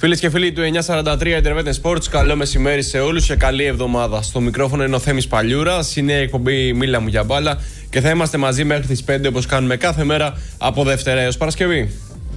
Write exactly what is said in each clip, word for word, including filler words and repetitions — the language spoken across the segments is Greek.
Φίλες και φίλοι του εννιακόσια σαράντα τρία Internet Sports, καλό μεσημέρι σε όλους και καλή εβδομάδα. Στο μικρόφωνο είναι ο Θέμης Παλιούρας, είναι η εκπομπή Μίλα μου για μπάλα και θα είμαστε μαζί μέχρι τις πέντε όπως κάνουμε κάθε μέρα από Δευτέρα έως Παρασκευή.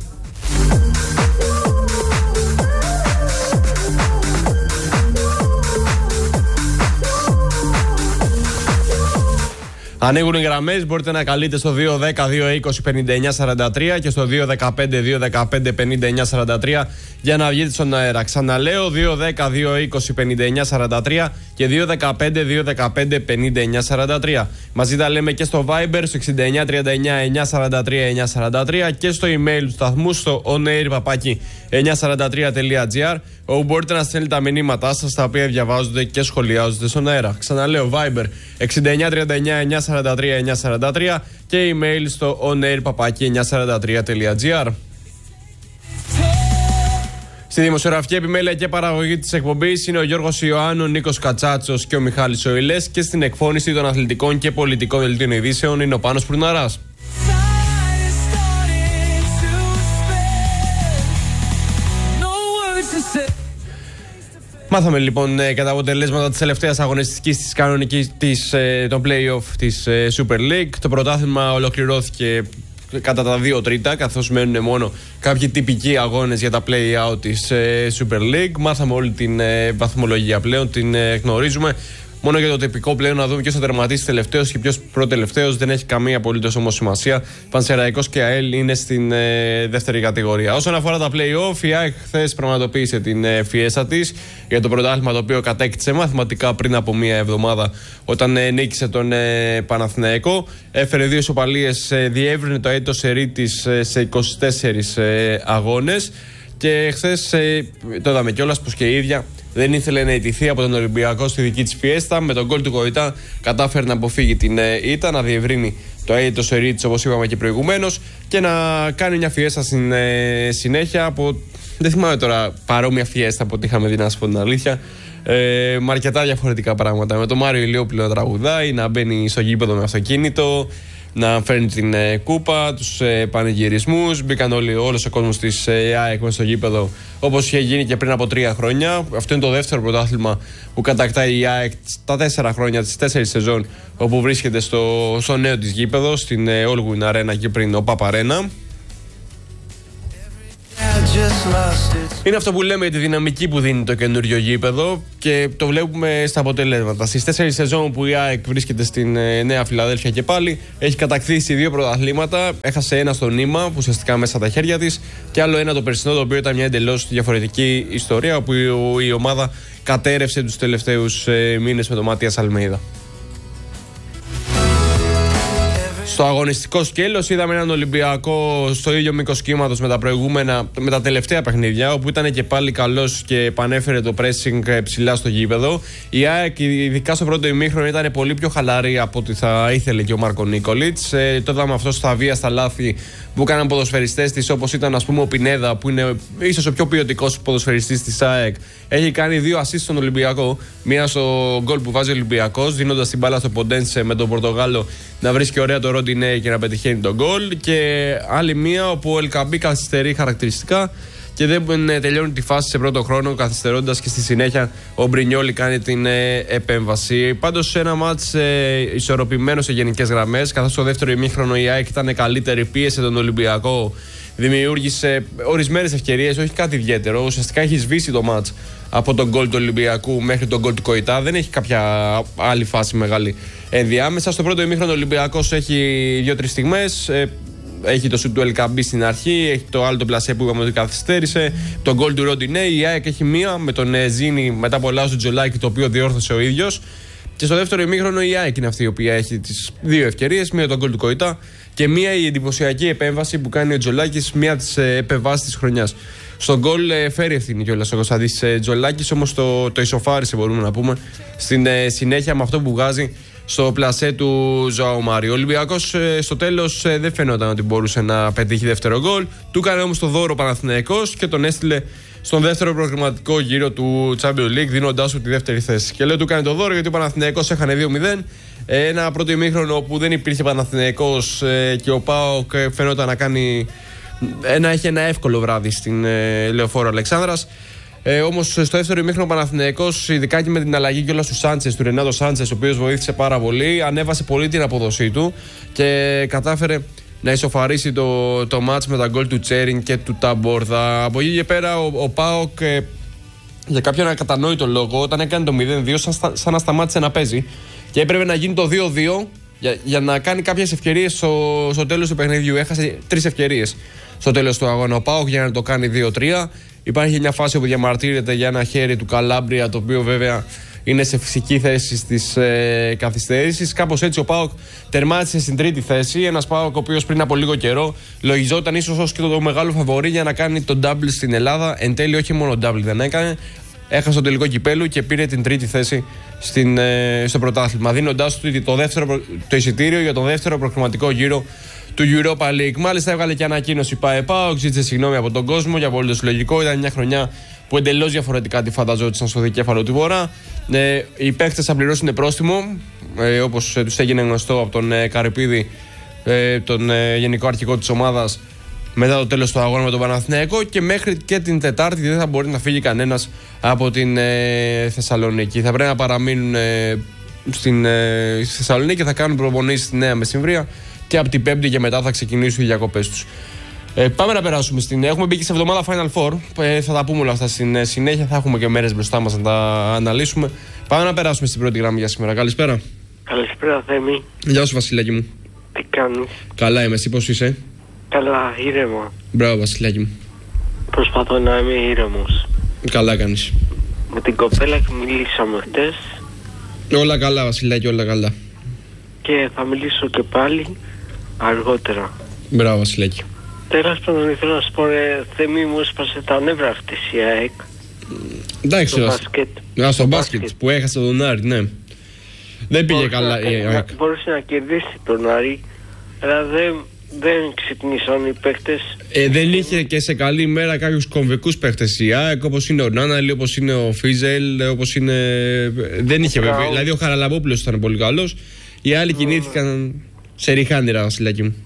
Ανοίγουν οι γραμμές, μπορείτε να καλείτε στο δύο δέκα δύο είκοσι πενήντα εννιά σαράντα τρία και στο δύο δεκαπέντε δύο δεκαπέντε πενήντα εννιά σαράντα τρία για να βγείτε στον αέρα. Ξαναλέω, δύο δέκα δύο είκοσι πενήντα εννιά σαράντα τρία και δύο δεκαπέντε δύο δεκαπέντε πενήντα εννιά σαράντα τρία. Μαζί τα λέμε και στο Viber στο εξήντα εννιά τριάντα εννιά εννιακόσια σαράντα τρία εννιακόσια σαράντα τρία και στο email του σταθμού στο onair παπάκι εννιακόσια σαράντα τρία τελεία τζι άρ, όπου μπορείτε να στέλνετε τα μηνύματά σας τα οποία διαβάζονται και σχολιάζονται στον αέρα. Ξαναλέω, Viber εξήντα εννιά τριάντα εννιά εννιακόσια σαράντα τρία εννιακόσια σαράντα τρία και email στο onair παπάκι εννιακόσια σαράντα τρία τελεία τζι άρ. Στη δημοσιογραφική επιμέλεια και παραγωγή της εκπομπής είναι ο Γιώργος Ιωάννου, ο Νίκος Κατσάτσος και ο Μιχάλης Οηλές και στην εκφώνηση των αθλητικών και πολιτικών δελτίων ειδήσεων είναι ο Πάνος Πουρναράς. Μάθαμε λοιπόν ε, κατά αποτελέσματα της τελευταίας αγωνιστικής της κανονικής της, ε, των play-off της ε, Super League. Το πρωτάθλημα ολοκληρώθηκε κατά τα δύο τρίτα, καθώς μένουν μόνο κάποιοι τυπικοί αγώνες για τα play-out της ε, Super League. Μάθαμε όλη την ε, βαθμολογία πλέον, την ε, γνωρίζουμε. Μόνο για το τυπικό πλέον να δούμε ποιος θα τερματίσει τελευταίος και ποιος προτελευταίος δεν έχει καμία απολύτως όμως σημασία. Πανσεραϊκός και ΑΕΛ είναι στην ε, δεύτερη κατηγορία. Όσον αφορά τα play-off, η ΑΕΚ χθες πραγματοποίησε την ε, φιέστα της για το πρωτάθλημα το οποίο κατέκτησε μαθηματικά πριν από μία εβδομάδα όταν ε, νίκησε τον ε, Παναθηναϊκό. Έφερε δύο ισοπαλίες, ε, διεύρυνε το έτος σερί της ε, σε είκοσι τέσσερις ε, αγώνες. Και χθες ε, το είδαμε κιόλας πως και η ίδια δεν ήθελε να ιτηθεί από τον Ολυμπιακό στη δική της φιέστα. Με τον γκολ του Κοϊτά κατάφερε να αποφύγει την ε, ήττα, να διευρύνει το έτος σερί της όπως είπαμε και προηγουμένως και να κάνει μια φιέστα στην ε, συνέχεια από, δεν θυμάμαι τώρα, παρόμοια φιέστα από ό,τι είχαμε δει, να σας πω την αλήθεια. Ε, με αρκετά διαφορετικά πράγματα. Με τον Μάριο Ηλιόπουλο να τραγουδάει, να μπαίνει στο γήπεδο με αυτοκίνητο, να φέρνει την ε, κούπα, τους ε, πανηγυρισμούς. Μπήκαν όλοι, όλος ο κόσμος της ε, ΑΕΚ μέσα στο γήπεδο όπως είχε γίνει και πριν από τρία χρόνια. Αυτό είναι το δεύτερο πρωτάθλημα που κατακτάει η ΑΕΚ στα τέσσερα χρόνια, τις τέσσερις σεζόν, όπου βρίσκεται στο, στο νέο της γήπεδο, στην ε, Allwyn Arena και πριν ο Παπ Arena. Είναι αυτό που λέμε, τη δυναμική που δίνει το καινούριο γήπεδο και το βλέπουμε στα αποτελέσματα. Στις τέσσερις σεζόν που η ΑΕΚ βρίσκεται στην ε, Νέα Φιλαδέλφια και πάλι έχει κατακτήσει δύο πρωταθλήματα. Έχασε ένα στο νήμα, που ουσιαστικά μέσα τα χέρια της, και άλλο ένα το περσινό, το οποίο ήταν μια εντελώς διαφορετική ιστορία, όπου η, η ομάδα κατέρευσε τους τελευταίους ε, μήνες με τον Μάτιας Αλμέιδα. Στο αγωνιστικό σκέλος είδαμε έναν Ολυμπιακό στο ίδιο μήκος κύματος με τα προηγούμενα, με τα τελευταία παιχνίδια, όπου ήταν και πάλι καλός και επανέφερε το pressing ψηλά στο γήπεδο. Η ΑΕΚ, ειδικά στο πρώτο ημίχρονο, ήταν πολύ πιο χαλαρή από ό,τι θα ήθελε και ο Μάρκο Νίκολιτς. Ε, το είδαμε αυτό στα βία, στα λάθη που έκαναν ποδοσφαιριστές της, όπως ήταν ας πούμε ο Πινέδα, που είναι ίσως ο πιο ποιοτικός ποδοσφαιριστής της ΑΕΚ. Έχει κάνει δύο assist στον Ολυμπιακό. Μία στο γκολ που βάζει ο Ολυμπιακός, δίνοντας την μπάλα στο Ποντένσε με τον Πορτογάλο να βρίσκει ωραία το Ροντινέ και να πετυχαίνει τον γκολ. Και άλλη μία όπου ο Ελκαμπή καθυστερεί χαρακτηριστικά και δεν τελειώνει τη φάση σε πρώτο χρόνο, καθυστερώντας, και στη συνέχεια ο Μπρινιόλι κάνει την ε, επέμβαση. Πάντως ένα μάτς ε, ισορροπημένο σε γενικές γραμμές, καθώς στο δεύτερο ημίχρονο η ΑΕΚ ήταν καλύτερη, πίεσε τον Ολυμπιακό, δημιούργησε ορισμένες ευκαιρίες, όχι κάτι ιδιαίτερο. Ουσιαστικά έχει σβήσει το μάτς από τον γκολ του Ολυμπιακού μέχρι τον γκολ του Κοϊτά. Δεν έχει κάποια άλλη φάση μεγάλη ενδιάμεσα. Στο πρώτο ημίχρονο ο Ολυμπιακός έχει δύο-τρεις στιγμές. Ε, Έχει το σουτ του Ελκαμπή στην αρχή, έχει το άλλο το πλασέ που είπαμε ότι καθυστέρησε, τον γκολ του Ροντινέ. Η ΑΕΚ έχει μία με τον Ζήνη μετά από λάθος του Τζολάκη, το οποίο διόρθωσε ο ίδιος. Και στο δεύτερο ημίχρονο η ΑΕΚ είναι αυτή η οποία έχει τις δύο ευκαιρίες, μία τον γκολ του Κοϊτά και μία η εντυπωσιακή επέμβαση που κάνει ο Τζολάκης, μία από τις επεμβάσεις της χρονιάς. Στον γκολ φέρει ευθύνη κιόλας ο Κωνσταντής Τζολάκης, όμως το, το ισοφάρισε, μπορούμε να πούμε, στην συνέχεια με αυτό που βγάζει στο πλασέ του Ζωάου Μάριο. Ο Ολυμπιακός ε, στο τέλος ε, δεν φαινόταν ότι μπορούσε να πετύχει δεύτερο γκολ. Του έκανε όμως το δώρο Παναθηναϊκός και τον έστειλε στον δεύτερο προγραμματικό γύρο του Champions League, δίνοντάς του τη δεύτερη θέση. Και λέω του έκανε το δώρο γιατί ο Παναθηναϊκός έχανε δύο μηδέν. Ένα πρώτο ημίχρονο που δεν υπήρχε Παναθηναϊκός ε, και ο ΠΑΟΚ φαινόταν να κάνει να έχει ένα εύκολο βράδυ στην ε, Λεωφόρο Αλεξάνδρας. Ε, Όμως στο δεύτερο ημίχρονο ο Παναθηναϊκός, ειδικά και με την αλλαγή κιόλας του Σάντσες, του Ρενάτο Σάντσες, ο οποίος βοήθησε πάρα πολύ, ανέβασε πολύ την αποδοσή του και κατάφερε να ισοφαρίσει το, το μάτς με τα γκολ του Τσέριν και του Ταμπόρδα. Από εκεί και πέρα ο, ο ΠΑΟΚ, ε, για κάποιον ακατανόητο λόγο, όταν έκανε το μηδέν δύο, σαν, σαν να σταμάτησε να παίζει και έπρεπε να γίνει το δύο δύο για, για να κάνει κάποιες ευκαιρίες στο, στο τέλος του παιχνιδιού. Έχασε τρεις ευκαιρίες στο τέλος του αγώνα ο ΠΑΟΚ για να το κάνει δύο τρία. Υπάρχει μια φάση που διαμαρτύρεται για ένα χέρι του Καλάμπρια, το οποίο βέβαια είναι σε φυσική θέση στις ε, καθυστερήσεις. Κάπως έτσι ο ΠΑΟΚ τερμάτισε στην τρίτη θέση. Ένας ΠΑΟΚ ο οποίος πριν από λίγο καιρό λογιζόταν ίσως ως και το, το μεγάλο φαβορί για να κάνει το double στην Ελλάδα. Εν τέλει, όχι μόνο double δεν έκανε. Έχασε το τελικό κυπέλου και πήρε την τρίτη θέση στην, ε, στο πρωτάθλημα, δίνοντάς του το, δεύτερο, το εισιτήριο για τον δεύτερο προκριματικό γύρο του Europa League. Μάλιστα, έβγαλε και ανακοίνωση ΠΑΕΠΑΟΚ, ζήτησε συγγνώμη από τον κόσμο για πολύ το συλλογικό. Ήταν μια χρονιά που εντελώς διαφορετικά τη φανταζόντουσαν στο δικέφαλο του Βορρά. Ε, οι παίκτες θα πληρώσουν πρόστιμο, ε, όπως ε, τους έγινε γνωστό από τον ε, Καρυπίδη, ε, τον ε, γενικό αρχηγό της ομάδας, μετά το τέλος του αγώνα με τον Παναθηναϊκό, και μέχρι και την Τετάρτη δεν θα μπορεί να φύγει κανένας από την ε, Θεσσαλονίκη. Θα πρέπει να παραμείνουν ε, στην ε, Θεσσαλονίκη και θα κάνουν προπονήσεις στη Νέα Μεσημβρία και από την Πέμπτη και μετά θα ξεκινήσουν οι διακοπές τους. Ε, πάμε να περάσουμε στην. Έχουμε μπει και σε εβδομάδα Final Four. Ε, θα τα πούμε όλα αυτά στην συνέχεια. Θα έχουμε και μέρες μπροστά μας να τα αναλύσουμε. Πάμε να περάσουμε στην πρώτη γραμμή για σήμερα. Καλησπέρα. Καλησπέρα, Θέμη. Γεια σου, Βασιλάκη μου. Τι κάνεις? Καλά είμαι, εσύ πώς είσαι? Καλά, ήρεμα. Μπράβο, Βασιλάκη μου. Προσπαθώ να είμαι ήρεμος. Καλά κάνεις. Με την κοπέλα και μιλήσαμε χτες. Όλα καλά, Βασιλάκη, όλα καλά. Και θα μιλήσω και πάλι αργότερα. Μπράβο, Βασιλάκη. Τέλος πάντων, ήθελα να σου πω, ρε, Θέμη, μου έσπασε τα νεύρα χτες η ΑΕΚ. Εντάξει, στο μπάσκετ. Α, στο μπάσκετ, μπάσκετ που έχασε τον Άρη, ναι. Δεν πήγε καλά η ΑΕΚ. Μπορούσε να κερδίσει τον Άρη, αλλά δεν, δεν ξυπνήσαν οι παίκτες. Ε, δεν είχε και σε καλή μέρα κάποιους κομβικούς παίκτες η ΑΕΚ, όπως είναι ο Νάναλη, όπως είναι ο Φίζελ, όπως είναι. Δεν είχε βέβαια. Δηλαδή ο Χαραλαμπόπουλος ήταν πολύ καλός. Οι άλλοι mm. κινήθηκαν σε ριχάνιρα, Βασιλάκη μου.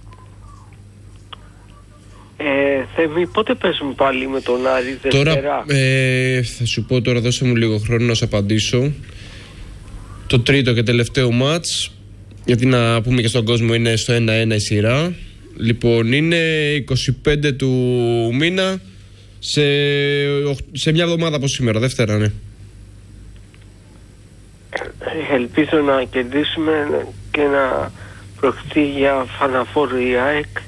Ε, Θέμη, πότε παίζουμε πάλι με τον Άρη, Δευτέρα? Τώρα, ε, θα σου πω τώρα, δώσε μου λίγο χρόνο να σου απαντήσω. Το τρίτο και τελευταίο μάτς, γιατί να πούμε και στον κόσμο είναι στο ένα ένα η σειρά. Λοιπόν, είναι είκοσι πέντε του μήνα, σε, σε μια εβδομάδα από σήμερα, Δευτέρα, ναι. Ελπίζω να κερδίσουμε και να προχθεί για φαναφόρο η ΑΕΚ.